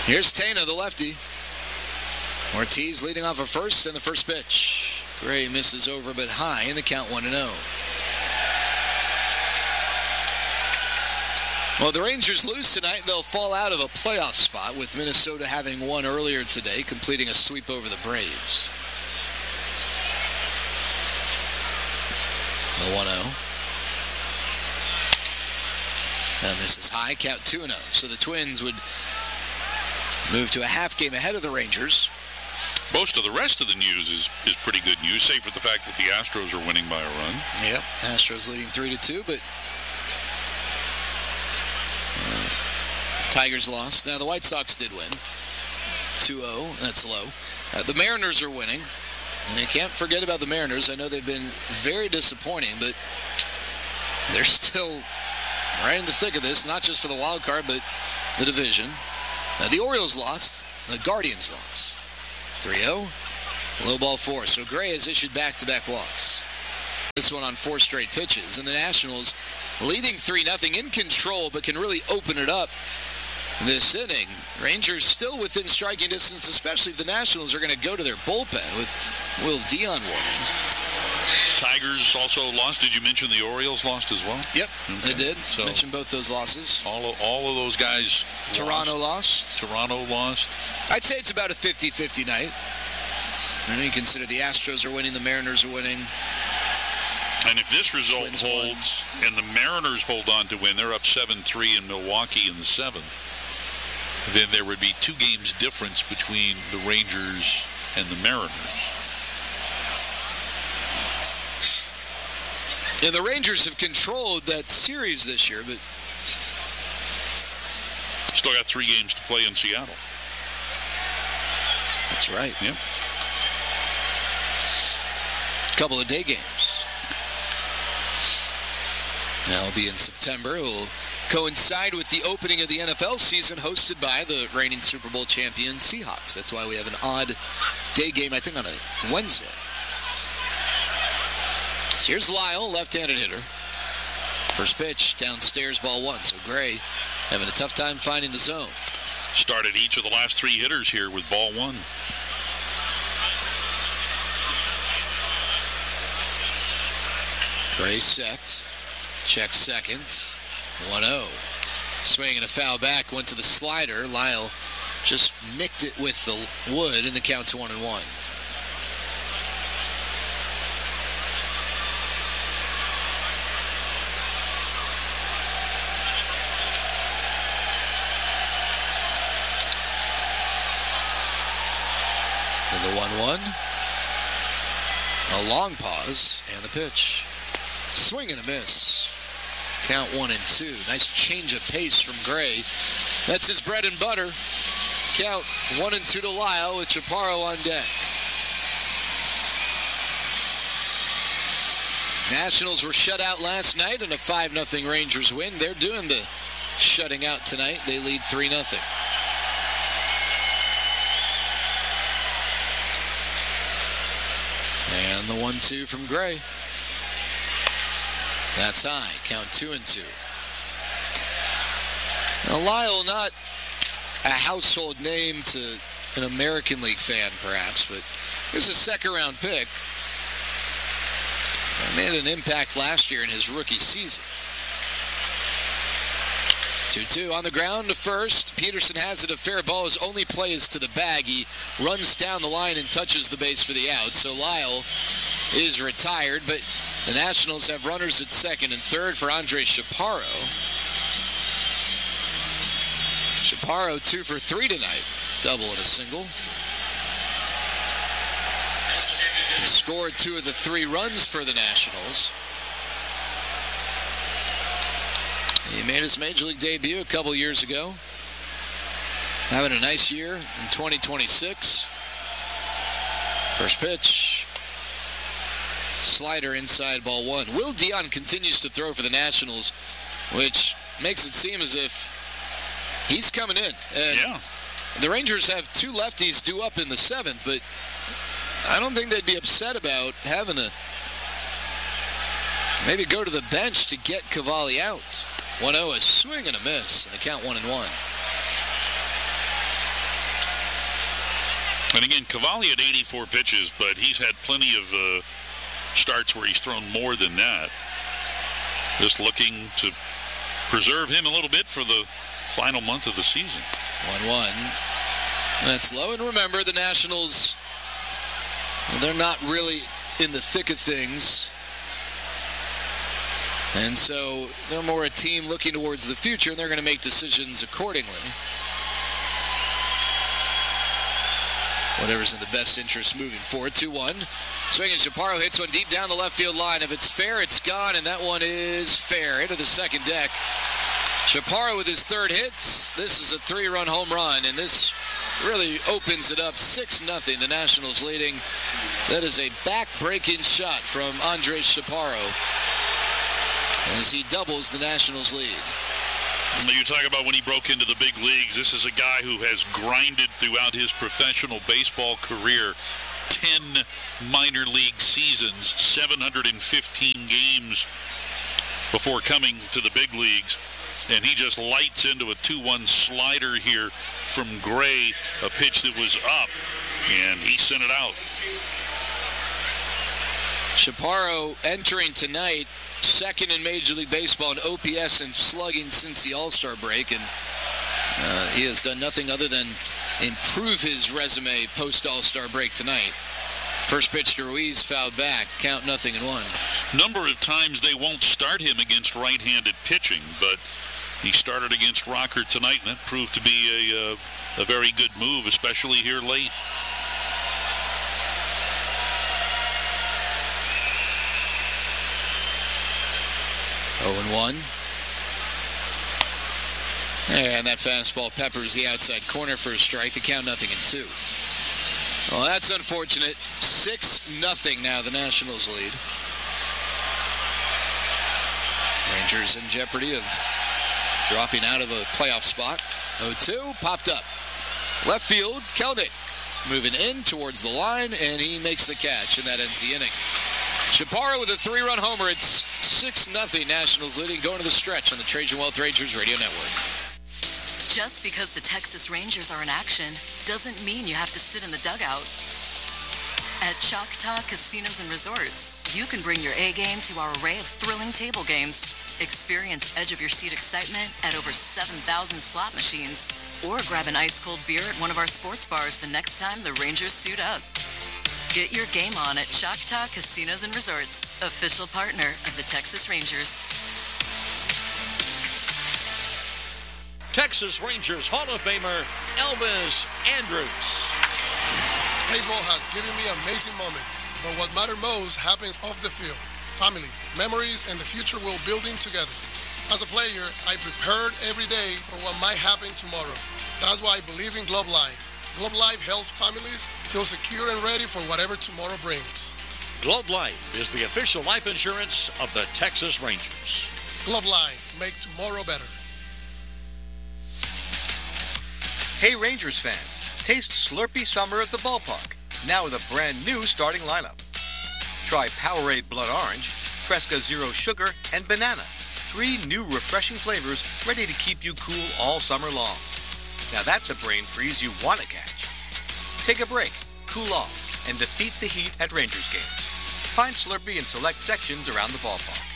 Here's Tena, the lefty. Ortiz leading off at first in the first pitch. Gray misses over but high in the count 1-0. Well, the Rangers lose tonight. They'll fall out of a playoff spot with Minnesota having won earlier today, completing a sweep over the Braves. The 1-0. And this is high, count 2-0. So the Twins would move to a half game ahead of the Rangers. Most of the rest of the news is pretty good news, save for the fact that the Astros are winning by a run. Yep, Astros leading 3-2, but Tigers lost. Now the White Sox did win. 2-0, that's low. The Mariners are winning. And you can't forget about the Mariners. I know they've been very disappointing, but they're still right in the thick of this, not just for the wild card, but the division. The Orioles lost. The Guardians lost. 3-0. Low ball 4. So Gray has issued back-to-back walks. This one on 4 straight pitches. And the Nationals leading 3-0 in control, but can really open it up this inning. Rangers still within striking distance, especially if the Nationals are going to go to their bullpen with Will Dion walking. Tigers also lost. Did you mention the Orioles lost as well? Yep, okay. I did. So mention both those losses. All of those guys Toronto lost. Toronto lost. I'd say it's about a 50-50 night. And you consider the Astros are winning, the Mariners are winning. And if this result Twins holds and the Mariners hold on to win, they're up 7-3 in Milwaukee in the 7th. Then there would be 2 games difference between the Rangers and the Mariners. And the Rangers have controlled that series this year, but still got 3 games to play in Seattle. That's right. Yep. Couple of day games. That'll be in September. It will coincide with the opening of the NFL season hosted by the reigning Super Bowl champion Seahawks. That's why we have an odd day game, I think, on a Wednesday. So here's Lyle, left-handed hitter. First pitch, downstairs, ball 1. So Gray having a tough time finding the zone. Started each of the last 3 hitters here with ball 1. Gray set. Check second. 1-0. Swing and a foul back. Went to the slider. Lyle just nicked it with the wood, and the count's 1-1. And the 1-1. A long pause, and the pitch. Swing and a miss. Count 1-2. Nice change of pace from Gray. That's his bread and butter. Count 1-2 to Lyle with Chaparro on deck. Nationals were shut out last night in a 5-0 Rangers win. They're doing the shutting out tonight. They lead 3-0. And the 1-2 from Gray. That's high. Count 2-2. Now, Lyle, not a household name to an American League fan, perhaps, but this is a second-round pick. He made an impact last year in his rookie season. 2-2 on the ground to first. Peterson has it. A fair ball. His only play is to the bag. He runs down the line and touches the base for the out. So Lyle is retired, but the Nationals have runners at second and third for Andre Chaparro. Chaparro 2 for 3 tonight. Double and a single. He scored 2 of the 3 runs for the Nationals. He made his Major League debut a couple years ago. Having a nice year in 2026. First pitch. Slider inside, ball 1. Will Dion continues to throw for the Nationals, which makes it seem as if he's coming in. And yeah. The Rangers have 2 lefties due up in the 7th, but I don't think they'd be upset about having to maybe go to the bench to get Cavalli out. 1-0, a swing and a miss, and the count 1-1. And again, Cavalli had 84 pitches, but he's had plenty of starts where he's thrown more than that. Just looking to preserve him a little bit for the final month of the season. 1-1. That's low. And remember, the Nationals, they're not really in the thick of things. And so they're more a team looking towards the future, and they're going to make decisions accordingly. Whatever's in the best interest moving forward. 2-1. Swinging, Chaparro hits one deep down the left field line. If it's fair, it's gone, and that one is fair. Into the second deck. Chaparro with his third hit. This is a 3-run home run, and this really opens it up 6-0. The Nationals leading. That is a back-breaking shot from Andres Chaparro as he doubles the Nationals lead. You talk about when he broke into the big leagues. This is a guy who has grinded throughout his professional baseball career. 10 minor league seasons, 715 games before coming to the big leagues. And he just lights into a 2-1 slider here from Gray, a pitch that was up, and he sent it out. Chaparro entering tonight, second in Major League Baseball in OPS and slugging since the All-Star break, and he has done nothing other than improve his resume post-All-Star break tonight. First pitch to Ruiz, fouled back, count 0-1. Number of times they won't start him against right-handed pitching, but he started against Rocker tonight, and that proved to be a very good move, especially here late. Oh, 1. And that fastball peppers the outside corner for a strike. The count 0-2. Well, that's unfortunate. 6-0 now, the Nationals lead. Rangers in jeopardy of dropping out of a playoff spot. 0-2, popped up. Left field, Kelnick moving in towards the line, and he makes the catch, and that ends the inning. Chaparro with a 3-run homer. It's 6-0 Nationals leading, going to the stretch on the Trajan Wealth Rangers Radio Network. Just because the Texas Rangers are in action doesn't mean you have to sit in the dugout. At Choctaw Casinos and Resorts, you can bring your A game to our array of thrilling table games. Experience edge-of-your-seat excitement at over 7,000 slot machines, or grab an ice-cold beer at one of our sports bars the next time the Rangers suit up. Get your game on at Choctaw Casinos and Resorts, official partner of the Texas Rangers. Texas Rangers Hall of Famer Elvis Andrus. Baseball has given me amazing moments, but what matters most happens off the field. Family, memories, and the future we're building together. As a player, I prepared every day for what might happen tomorrow. That's why I believe in Globe Life. Globe Life helps families feel secure and ready for whatever tomorrow brings. Globe Life is the official life insurance of the Texas Rangers. Globe Life, make tomorrow better. Hey Rangers fans, taste Slurpee Summer at the ballpark, now with a brand new starting lineup. Try Powerade Blood Orange, Fresca Zero Sugar, and Banana. 3 new refreshing flavors ready to keep you cool all summer long. Now that's a brain freeze you want to catch. Take a break, cool off, and defeat the heat at Rangers games. Find Slurpee in select sections around the ballpark.